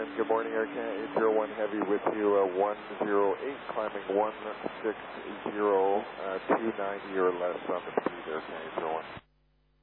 Good morning, Air Canada 801 Heavy with you, 108, climbing 160, 290 or less on the speed, Air Canada 801.